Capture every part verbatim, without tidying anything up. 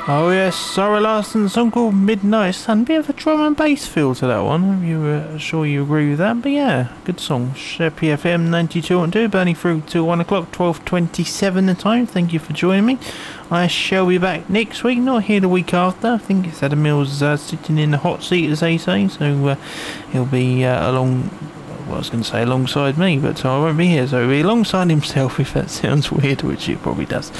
Oh yes, Sarah Larson's song called Midnight Sun. Bit of a drum and bass feel to that one. Are you uh, sure you agree with that? But yeah, good song. Sheppy F M ninety-two point two, burning through till one o'clock, twelve twenty-seven the time. Thank you for joining me. I shall be back next week, not here the week after. I think it's Adam Mills uh, sitting in the hot seat, as they say, so uh, he'll be uh, along... Well, I was going to say alongside me, but I won't be here, so he'll be alongside himself, if that sounds weird, which it probably does.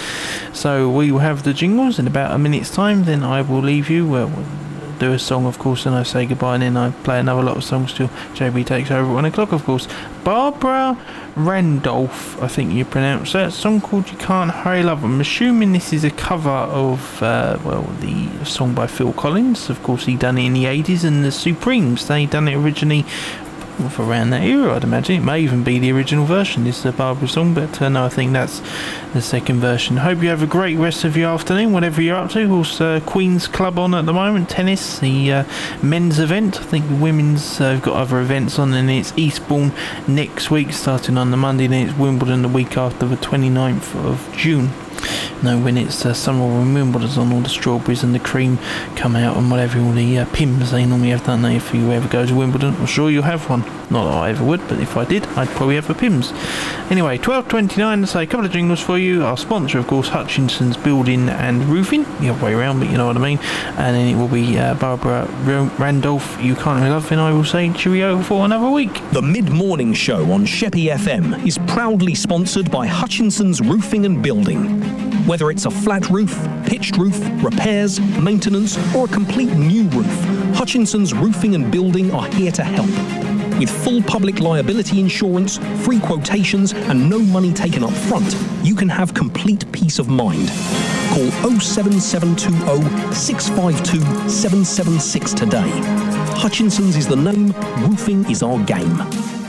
So we will have the jingles in about a minute's time, then I will leave you. Well, we'll do a song, of course, and I say goodbye, and then I play another lot of songs till J B takes over at one o'clock, of course. Barbara Randolph, I think you pronounce that, song called You Can't Hurry Love. I'm assuming this is a cover of, uh, well, the song by Phil Collins. Of course, he done it in the eighties, and the Supremes, they done it originally for around that era, I'd imagine. It may even be the original version, this is a Barbara song, but uh, no, I think that's the second version. Hope you have a great rest of your afternoon, whatever you're up to. Also, uh, Queen's Club on at the moment, tennis, the uh, men's event. I think the women's uh, have got other events on, and it's Eastbourne next week, starting on the Monday, then it's Wimbledon the week after, the twenty-ninth of June. No, when it's uh, summer when Wimbledon's on, all the strawberries and the cream come out and whatever, all the uh, pims they normally have, don't they? If you ever go to Wimbledon, I'm sure you'll have one. Not that I ever would, but if I did, I'd probably have the pims. Anyway, twelve twenty-nine, let's say a couple of jingles for you. Our sponsor, of course, Hutchinson's Building and Roofing, the other way around, but you know what I mean. And then it will be uh, Barbara Randolph, You Can't Hurry Love, and I will say cheerio for another week. The mid-morning show on Sheppy F M is proudly sponsored by Hutchinson's Roofing and Building. Whether it's a flat roof, pitched roof, repairs, maintenance, or a complete new roof, Hutchinson's Roofing and Building are here to help. With full public liability insurance, free quotations, and no money taken up front, you can have complete peace of mind. Call oh seven seven two oh, six five two, seven seven six today. Hutchinson's is the name, roofing is our game.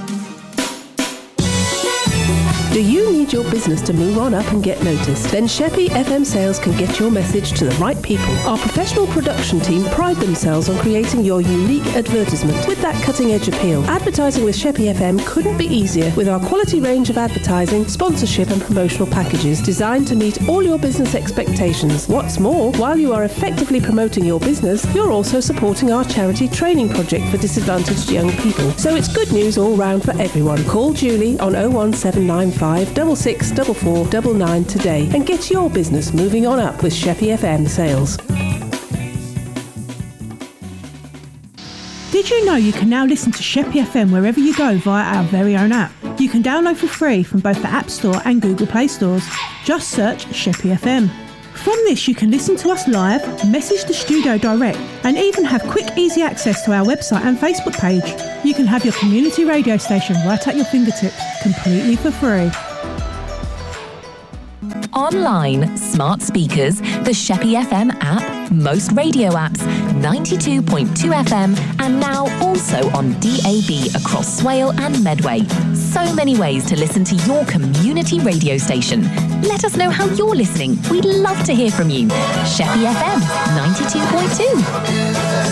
Do you need your business to move on up and get noticed? Then Sheppy F M Sales can get your message to the right people. Our professional production team pride themselves on creating your unique advertisement with that cutting-edge appeal. Advertising with Sheppy F M couldn't be easier with our quality range of advertising, sponsorship and promotional packages designed to meet all your business expectations. What's more, while you are effectively promoting your business, you're also supporting our charity training project for disadvantaged young people. So it's good news all round for everyone. Call Julie on oh one seven nine five double six double four double nine today and get your business moving on up with Sheppy F M Sales. Did you know you can now listen to Sheppy F M wherever you go via our very own app? You can download for free from both the App Store and Google Play stores. Just search Sheppy F M. From this you can listen to us live, message the studio direct, and even have quick easy access to our website and Facebook page. You can have your community radio station right at your fingertips, completely for free. Online, smart speakers, the Sheppy F M app, most radio apps, ninety-two point two F M, and now also on D A B across Swale and Medway. So many ways to listen to your community radio station. Let us know how you're listening. We'd love to hear from you. Sheppy F M, ninety-two point two.